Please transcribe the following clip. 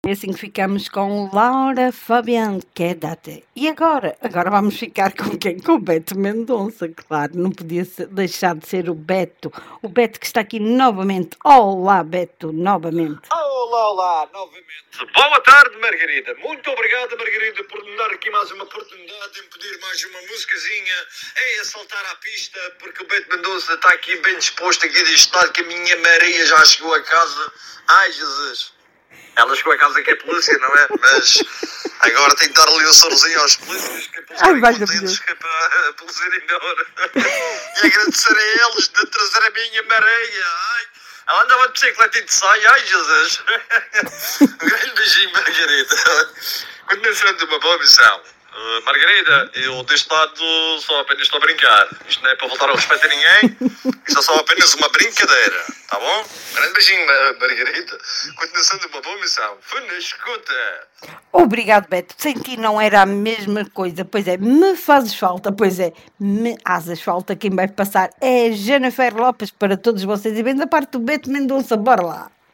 É assim que ficamos com Laura Fabian Quedate. E agora? Agora vamos ficar com quem? Com o Beto Mendonça, claro. Não podia deixar de ser o Beto. O Beto que está aqui novamente. Olá, Beto, novamente. Olá, novamente. Boa tarde, Margarida. Muito obrigado, Margarida, por me dar aqui mais uma oportunidade de me pedir mais uma musicazinha. É a saltar à pista, porque o Beto Mendonça está aqui bem disposto aqui deste lado, que a minha Maria já chegou a casa. Ai, Jesus. Ela chegou a casa que é polícia, não é? Mas agora tem que dar ali o sorzinho aos polícias, que é para eles ficarem contentes, que é para a polícia ir embora. E agradecer a eles de trazer a minha Maria. Ai, ela andava de bicicleta e de saia. Ai, Jesus. Um grande beijinho, Margarida. Continuação de uma boa missão. Margarida, eu deste lado só apenas estou a brincar. Isto não é para voltar ao respeito a ninguém. Isto é só apenas uma brincadeira. Tá bom? Um grande beijinho, Margarida. Continuação de uma boa missão. Foi na escuta. Obrigado, Beto. Sem ti não era a mesma coisa. Pois é, me fazes falta. Pois é, me fazes falta. Quem vai passar é Jennifer Lopes para todos vocês. E bem da parte do Beto Mendonça. Bora lá.